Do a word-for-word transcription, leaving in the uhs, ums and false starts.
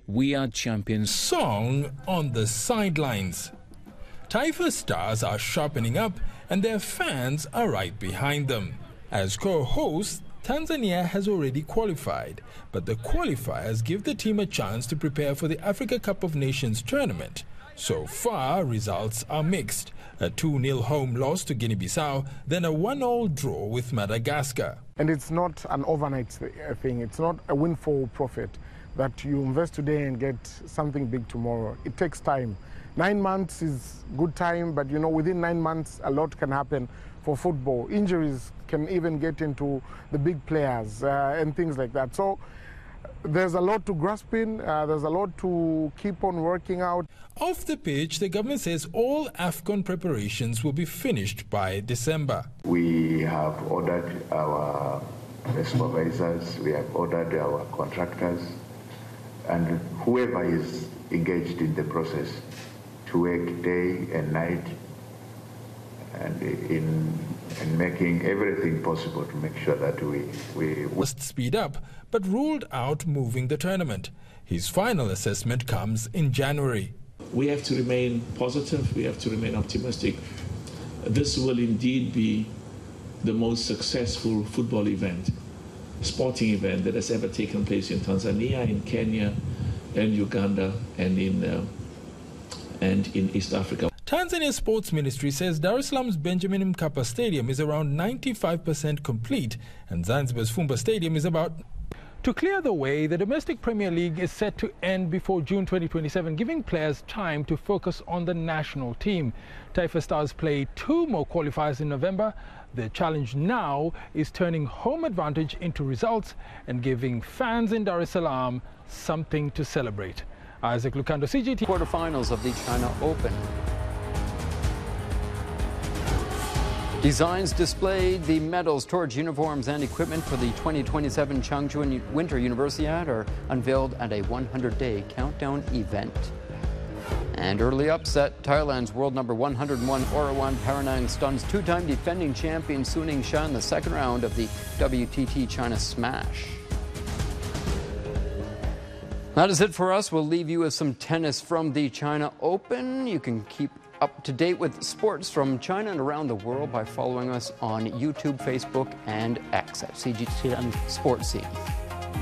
We are champions song on the sidelines. Taifa Stars are sharpening up and their fans are right behind them. As co-hosts, Tanzania has already qualified, but the qualifiers give the team a chance to prepare for the Africa Cup of Nations tournament. So far, results are mixed. A two nil home loss to Guinea-Bissau, then a one all draw with Madagascar. And it's not an overnight thing. It's not a windfall profit that you invest today and get something big tomorrow. It takes time. Nine months is good time, but you know, within nine months, a lot can happen for football. Injuries can even get into the big players uh, and things like that. So there's a lot to grasp in. Uh, there's a lot to keep on working out. Off the pitch, the government says all AFCON preparations will be finished by December. We have ordered our supervisors, we have ordered our contractors, and whoever is engaged in the process to work day and night and in, in making everything possible to make sure that we, we... must speed up, but ruled out moving the tournament. His final assessment comes in January. We have to remain positive, we have to remain optimistic. This will indeed be the most successful football event, sporting event that has ever taken place in Tanzania, in Kenya, and Uganda, and in, uh, and in East Africa. Tanzania Sports Ministry says Dar es Salaam's Benjamin Mkapa Stadium is around ninety-five percent complete and Zanzibar's Fumba Stadium is about... To clear the way, the domestic Premier League is set to end before June twenty twenty-seven, giving players time to focus on the national team. Taifa Stars play two more qualifiers in November. The challenge now is turning home advantage into results and giving fans in Dar es Salaam something to celebrate. Isaac Lucando, C G T. Quarterfinals of the China Open. Designs displayed, the medals, torch, uniforms and equipment for the twenty twenty-seven Changchun Winter Universiade are unveiled at a one hundred day countdown event. And early upset, Thailand's world number one hundred one Orawan Paranang stuns two-time defending champion Suning Shan in the second round of the W T T China Smash. That is it for us. We'll leave you with some tennis from the China Open. You can keep up to date with sports from China and around the world by following us on YouTube, Facebook, and X at C G T N Sports Scene.